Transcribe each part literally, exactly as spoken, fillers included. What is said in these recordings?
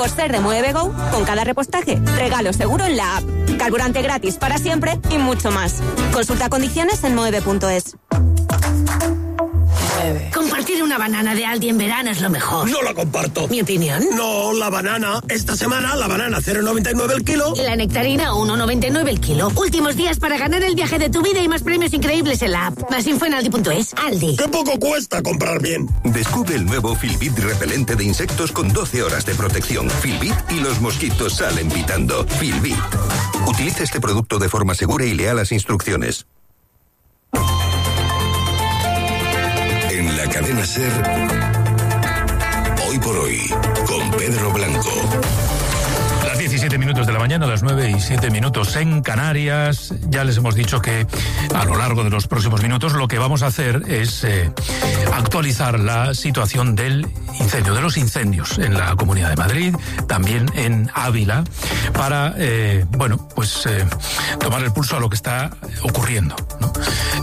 Por ser de Mueve Go, con cada repostaje, regalo seguro en la app, carburante gratis para siempre y mucho más. Consulta condiciones en moeve punto es. Compartir una banana de Aldi en verano es lo mejor. No la comparto. ¿Mi opinión? No, la banana. Esta semana la banana cero coma noventa y nueve el kilo. Y la nectarina uno coma noventa y nueve el kilo. Últimos días para ganar el viaje de tu vida y más premios increíbles en la app. Más info en aldi punto es. Aldi. ¡Qué poco cuesta comprar bien! Descubre el nuevo Filbit repelente de insectos con doce horas de protección. Filbit y los mosquitos salen pitando. Filbit. Utiliza este producto de forma segura y lea las instrucciones. En la cadena SER, Hoy por Hoy, con Pedro Blanco. Las diecisiete minutos de la mañana, las nueve y siete minutos en Canarias. Ya les hemos dicho que a lo largo de los próximos minutos lo que vamos a hacer es eh, actualizar la situación del incendio, de los incendios en la Comunidad de Madrid, también en Ávila, para, eh, bueno, pues eh, tomar el pulso a lo que está ocurriendo, ¿no?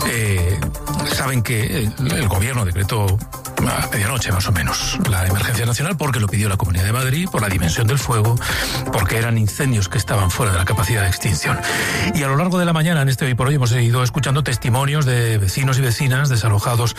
Eh, saben que el, el gobierno decretó a medianoche más o menos la emergencia nacional porque lo pidió la Comunidad de Madrid, por la dimensión del fuego, porque eran incendios que estaban fuera de la capacidad de extinción. Y a lo largo de la mañana, en este Hoy por Hoy, hemos ido escuchando testimonios de vecinos y vecinas desalojados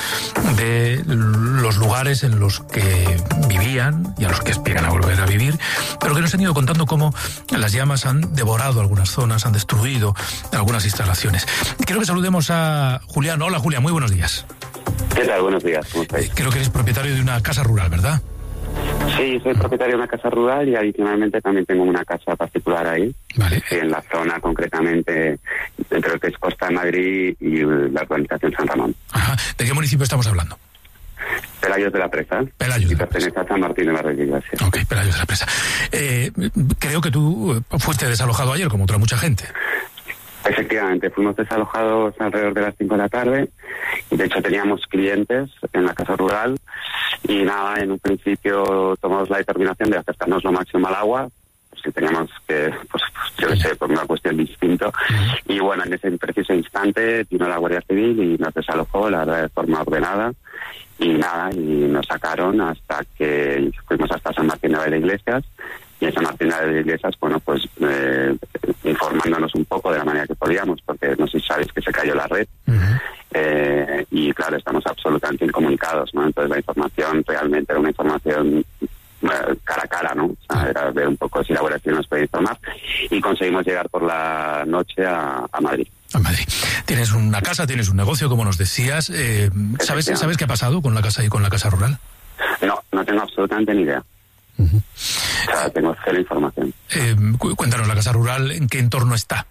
de los lugares en los que vivían y a los que aspiran a volver a vivir, pero que nos han ido contando cómo las llamas han devorado algunas zonas, han destruido algunas instalaciones. Quiero que saludemos a Julián. Hola, Julián, muy buenos días. ¿Qué tal? Buenos días, ¿cómo estáis? Eh, creo que eres propietario de una casa rural, ¿verdad? Sí, soy propietario de una casa rural y adicionalmente también tengo una casa particular ahí. Vale. Sí, en la zona concretamente entre lo que es Costa de Madrid y la urbanización San Ramón. Ajá. ¿De qué municipio estamos hablando? Pelayos de la Presa. Pelayos de y la Presa. pertenece a San Martín de Barrio de Iglesias. Ok, Pelayos de la Presa. Eh, creo que tú fuiste desalojado ayer, como otra mucha gente. Efectivamente, fuimos desalojados alrededor de las cinco de la tarde y de hecho teníamos clientes en la casa rural y nada, en un principio tomamos la determinación de acercarnos lo máximo al agua, pues si teníamos que, pues, pues yo qué sé, por una cuestión distinta. Uh-huh. Y bueno, en ese preciso instante vino la Guardia Civil y nos desalojó, la verdad, de forma ordenada. Y nada, y nos sacaron hasta que fuimos hasta San Martín de Iglesias. Y en San Martín de Iglesias, bueno, pues eh, informándonos un poco de la manera que podíamos, porque no sé si sabéis que se cayó la red. Uh-huh. eh, y claro, estamos absolutamente incomunicados, ¿no? Entonces la información realmente era una información eh, cara a cara, ¿no? O sea, era ver un poco si la Guardia Civil nos podía informar. Y conseguimos llegar por la noche a, a Madrid. A Madrid. Tienes una casa, tienes un negocio, como nos decías. Eh, ¿sabes, ¿Sabes qué ha pasado con la casa y con la casa rural? No, no tengo absolutamente ni idea. Uh-huh. O sea, tengo cero información. Eh, cu- cuéntanos, la casa rural, ¿en qué entorno está?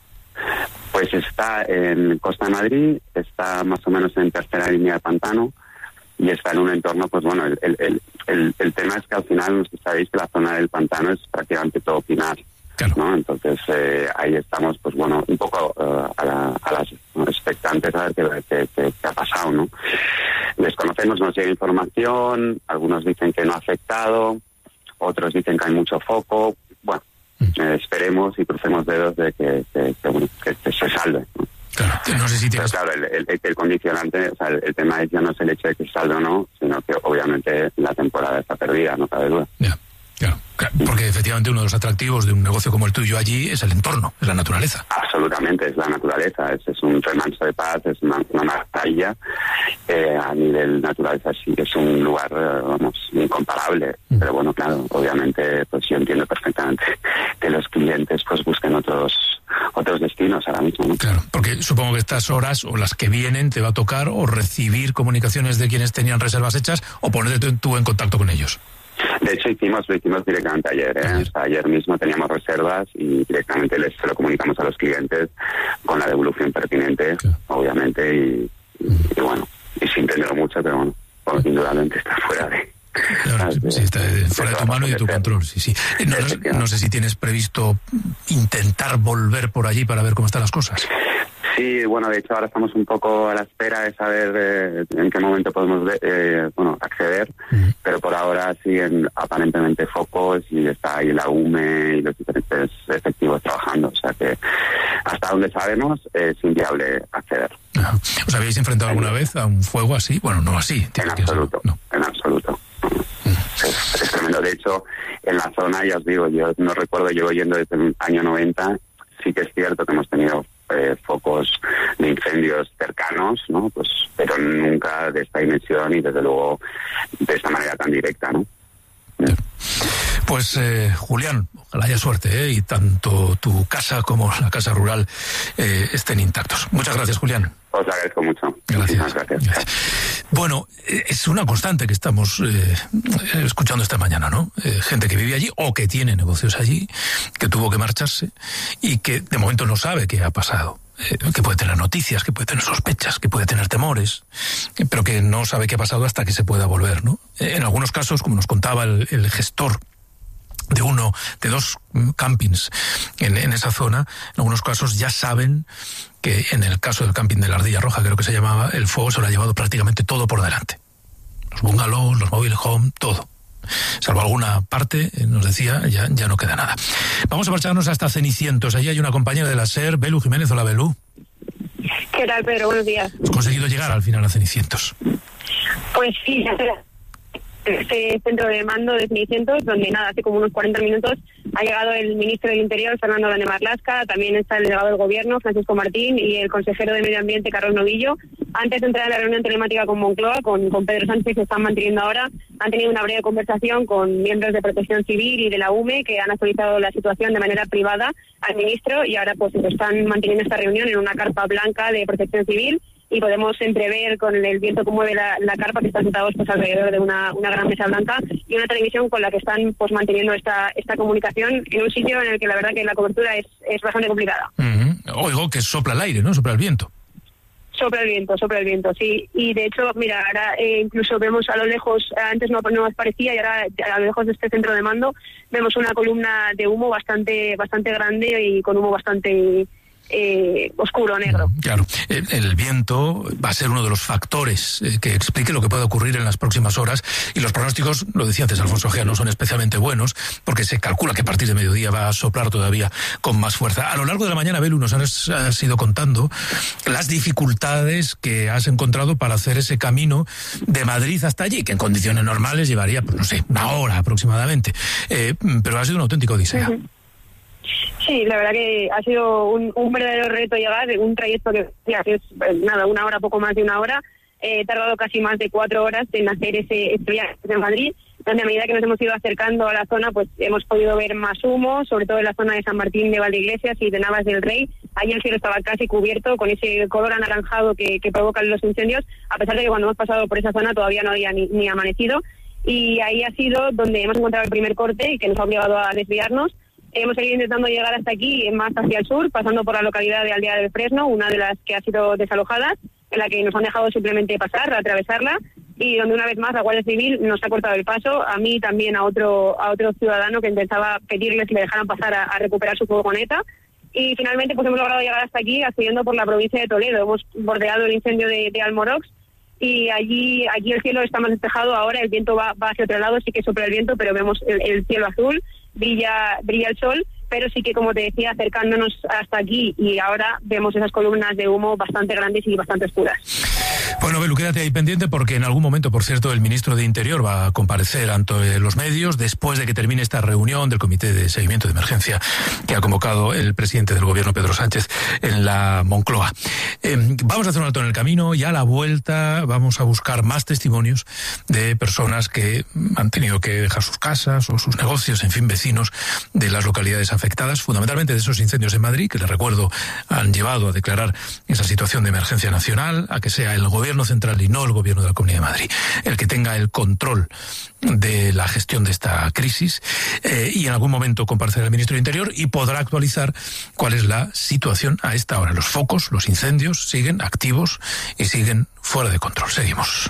Pues está en Costa de Madrid, está más o menos en tercera línea de pantano y está en un entorno, pues bueno, el, el, el, el tema es que al final, no sé si sabéis que la zona del pantano es prácticamente todo pinar. Claro. ¿No? Entonces eh, ahí estamos, pues bueno, un poco uh, a, la, a las expectantes a ver qué, qué, qué, qué ha pasado, ¿no? Desconocemos, nos llega información, algunos dicen que no ha afectado, otros dicen que hay mucho foco. Bueno, eh, esperemos y crucemos dedos de que, que, que, bueno, que, que se salve, ¿no? Claro, no sé si tienes... Pero claro, el, el, el condicionante, o sea, el, el tema es ya no es el hecho de que salve o no, sino que obviamente la temporada está perdida, no cabe duda. Ya. Claro, porque efectivamente uno de los atractivos de un negocio como el tuyo allí es el entorno, es la naturaleza. Absolutamente, es la naturaleza, es, es un remanso de paz, es una, una maravilla. Eh, a nivel naturaleza sí es un lugar, eh, vamos, incomparable. Mm. Pero bueno, claro, obviamente pues yo entiendo perfectamente que los clientes pues busquen otros otros destinos ahora mismo, ¿no? Claro, porque supongo que estas horas o las que vienen te va a tocar o recibir comunicaciones de quienes tenían reservas hechas o ponerte tú en contacto con ellos. De hecho, hicimos, lo hicimos directamente ayer, ¿eh? O sea, ayer mismo teníamos reservas y directamente les se lo comunicamos a los clientes con la devolución pertinente, claro. Obviamente, y, y, y bueno, y sin tenerlo mucho, pero bueno, pues, indudablemente está fuera de... Claro, sí, sí, está fuera de tu mano y de tu control, sí, sí. No, no, no sé si tienes previsto intentar volver por allí para ver cómo están las cosas. Sí, bueno, de hecho ahora estamos un poco a la espera de saber eh, en qué momento podemos eh, bueno, acceder, uh-huh. Pero por ahora siguen aparentemente focos y está ahí la U M E y los diferentes efectivos trabajando, o sea que hasta donde sabemos es inviable acceder. Uh-huh. ¿Os habéis enfrentado alguna vez a un fuego así? Bueno, no así. En absoluto, no. en absoluto. Uh-huh. es, es tremendo. De hecho, en la zona, ya os digo, yo no recuerdo, llevo yendo desde el año noventa, sí que es cierto que hemos tenido eh, focos de incendios cercanos, ¿no? Pues, pero nunca de esta dimensión y desde luego de esta manera tan directa, ¿no? Pues eh, Julián, ojalá haya suerte, ¿eh? Y tanto tu casa como la casa rural eh, estén intactos. Muchas gracias, Julián. Os agradezco mucho. Gracias. Gracias. gracias. Bueno, es una constante que estamos eh, escuchando esta mañana, ¿no? Eh, gente que vive allí o que tiene negocios allí, que tuvo que marcharse y que de momento no sabe qué ha pasado. Eh, que puede tener noticias, que puede tener sospechas, que puede tener temores, eh, pero que no sabe qué ha pasado hasta que se pueda volver, ¿no? Eh, en algunos casos, como nos contaba el, el gestor de uno, de dos campings en, en esa zona, en algunos casos ya saben que en el caso del camping de la Ardilla Roja, creo que se llamaba, el fuego se lo ha llevado prácticamente todo por delante. Los bungalows, los mobile home, todo. Salvo alguna parte, nos decía, ya, ya no queda nada. Vamos a marcharnos hasta Cenicientos. Allí hay una compañera de la SER, Belu Jiménez. Hola, Belu. ¿Qué tal, Pedro? Buenos días. ¿Has conseguido llegar al final a Cenicientos? Pues sí, ya será. Este centro de mando de Cenicientos, donde nada, hace como unos cuarenta minutos ha llegado el ministro del Interior, Fernando Grande Marlaska, también está el delegado del Gobierno, Francisco Martín, y el consejero de Medio Ambiente, Carlos Novillo. Antes de entrar a la reunión telemática con Moncloa, con, con Pedro Sánchez, que están manteniendo ahora, han tenido una breve conversación con miembros de Protección Civil y de la U M E, que han actualizado la situación de manera privada al ministro, y ahora pues están manteniendo esta reunión en una carpa blanca de Protección Civil, y podemos entrever con el viento que mueve la, la carpa, que están sentados pues alrededor de una, una gran mesa blanca y una televisión con la que están pues manteniendo esta esta comunicación en un sitio en el que la verdad que la cobertura es, es bastante complicada. Uh-huh. Oigo que sopla el aire, ¿no? Sopla el viento. Sopla el viento, sopla el viento, sí. Y de hecho, mira, ahora eh, incluso vemos a lo lejos, antes no, no nos parecía, y ahora a lo lejos de este centro de mando vemos una columna de humo bastante bastante grande y con humo bastante eh, oscuro, negro. Claro, el, el viento va a ser uno de los factores eh, que explique lo que puede ocurrir en las próximas horas, y los pronósticos, lo decía antes Alfonso Gea, no son especialmente buenos, porque se calcula que a partir de mediodía va a soplar todavía con más fuerza. A lo largo de la mañana, Belu, nos has, has ido contando las dificultades que has encontrado para hacer ese camino de Madrid hasta allí, que en condiciones normales llevaría, pues no sé, una hora aproximadamente, eh, pero ha sido un auténtico odisea. Uh-huh. Sí, la verdad que ha sido un, un verdadero reto llegar, un trayecto que, ya, que es nada, una hora, poco más de una hora. Eh, he tardado casi más de cuatro horas en hacer ese, ese viaje de Madrid, donde a medida que nos hemos ido acercando a la zona, pues hemos podido ver más humo, sobre todo en la zona de San Martín de Valdeiglesias y de Navas del Rey. Allí el cielo estaba casi cubierto con ese color anaranjado que, que provocan los incendios, a pesar de que cuando hemos pasado por esa zona todavía no había ni, ni amanecido. Y ahí ha sido donde hemos encontrado el primer corte y que nos ha obligado a desviarnos. Hemos seguido intentando llegar hasta aquí, más hacia el sur, pasando por la localidad de Aldea del Fresno, una de las que ha sido desalojadas, en la que nos han dejado simplemente pasar, atravesarla, y donde una vez más la Guardia Civil nos ha cortado el paso, a mí también a otro a otro ciudadano que intentaba pedirles que le dejaran pasar a, a recuperar su furgoneta. Y finalmente pues hemos logrado llegar hasta aquí, accediendo por la provincia de Toledo. Hemos bordeado el incendio de, de Almorox, y allí allí el cielo está más despejado. Ahora el viento va, va hacia otro lado, sí que sopla el viento, pero vemos el, el cielo azul, brilla brilla el sol, pero sí que, como te decía, acercándonos hasta aquí y ahora vemos esas columnas de humo bastante grandes y bastante oscuras. Bueno, Belu, quédate ahí pendiente, porque en algún momento, por cierto, el ministro de Interior va a comparecer ante los medios después de que termine esta reunión del Comité de Seguimiento de Emergencia que ha convocado el presidente del Gobierno, Pedro Sánchez, en la Moncloa. Eh, vamos a hacer un alto en el camino y a la vuelta vamos a buscar más testimonios de personas que han tenido que dejar sus casas o sus negocios, en fin, vecinos de las localidades afectadas, fundamentalmente de esos incendios en Madrid, que les recuerdo han llevado a declarar esa situación de emergencia nacional, a que sea el Gobierno central y no el Gobierno de la Comunidad de Madrid el que tenga el control de la gestión de esta crisis, eh, y en algún momento comparecerá el ministro de Interior y podrá actualizar cuál es la situación a esta hora. Los focos, los incendios siguen activos y siguen fuera de control. Seguimos.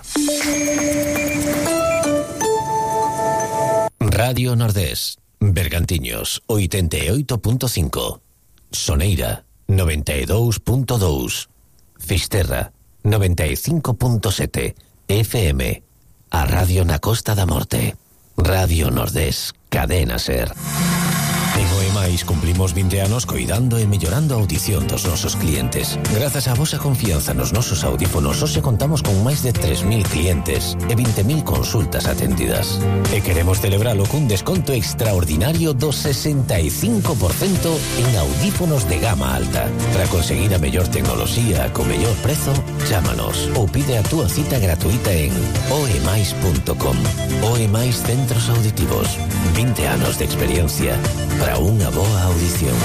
Radio Nordés, Bergantiños, oitenta e oito punto cinco, Soneira, noventa e dous punto dous, Fisterra, noventa e cinco punto sete, F M, a Radio na Costa da Morte. Radio Nordés, Cadena Ser. En O E Mais cumplimos vinte anos coidando e mellorando a audición dos nosos clientes. Grazas á vosa confianza nos nosos audífonos, hoxe contamos con máis de tres mil clientes e vinte mil consultas atendidas. E queremos celebralo cun desconto extraordinario do sesenta e cinco por cento en audífonos de gama alta. Para conseguir a mellor tecnoloxía co mellor prezo, chámanos ou pide a túa cita gratuita en oemais punto com. O E Mais Centros Auditivos. vinte anos de experiencia para unha boa audición.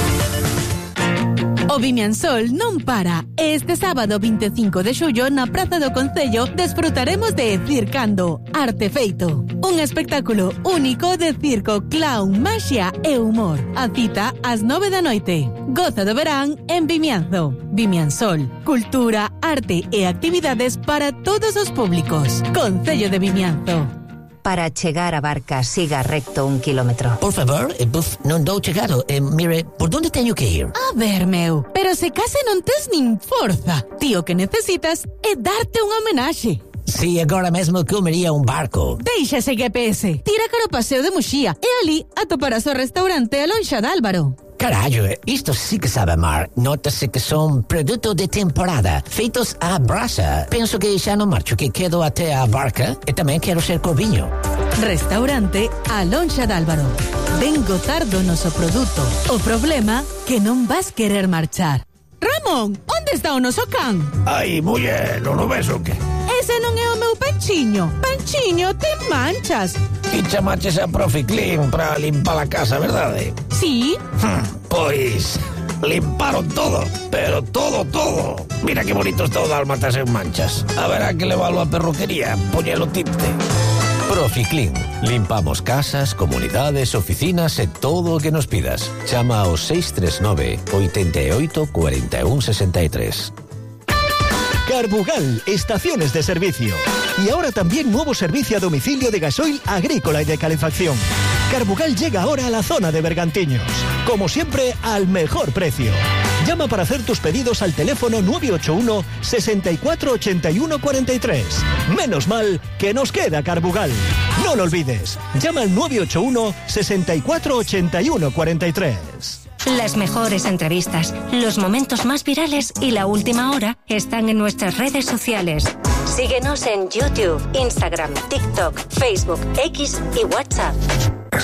O Vimiansol non para. Este sábado vinte e cinco de xullo na Praza do Concello desfrutaremos de Circando, Artefeito. Un espectáculo único de circo, clown, maxia e humor. A cita ás nove da noite. Goza do verán en Vimianzo. Vimiansol. Cultura, arte e actividades para todos os públicos. Concello de Vimianzo. Para chegar a Barca, siga recto un kilómetro. Por favor, eh, buf, non dou chegado. Eh, mire, por onde teño que ir? A ver, meu, pero se case non tes nin forza. Tío, que necesitas é darte unha homenaxe. Si, agora mesmo comería un barco. Deixa ese G P S. Tira cara o paseo de Muxía e ali atoparás o restaurante Alonxa de Álvaro. Carallo, isto sí que sabe mar. Nótase que son produto de temporada, feitos á brasa. Penso que xa non marcho, que quedo até a barca e tamén quero ser corviño. Restaurante Alonxa de Álvaro. Ven gozar do noso produto. O problema que non vas querer marchar. Ramón, onde está o noso can? Ai, muller, non o ves o que? Ese non é o meu Panchiño. Panchiño, ten manchas. Ti chamaches a Profi Clean para limpar a casa, verdade? Sí. Hm, pois limparon todo, pero todo, todo. Mira que bonito está o dálmatas en manchas. Haberá que levarlo a perruquería, poñelo tinte. Proficlin. Limpamos casas, comunidades, oficinas e todo o que nos pidas. Chama ao seis tres nove, oito oito, cuatro un seis tres. Carbugal, estaciones de servicio. Y ahora también nuevo servicio a domicilio de gasoil agrícola y de calefacción. Carbugal llega ahora a la zona de Bergantiños. Como siempre, al mejor precio. Llama para hacer tus pedidos al teléfono nueve ocho uno, sesenta y cuatro, ochenta y uno, cuarenta y tres. Menos mal que nos queda Carbugal. No lo olvides. Llama al nueve ocho uno, sesenta y cuatro, ochenta y uno, cuarenta y tres. Las mejores entrevistas, los momentos más virales y la última hora están en nuestras redes sociales. Síguenos en YouTube, Instagram, TikTok, Facebook, X y WhatsApp.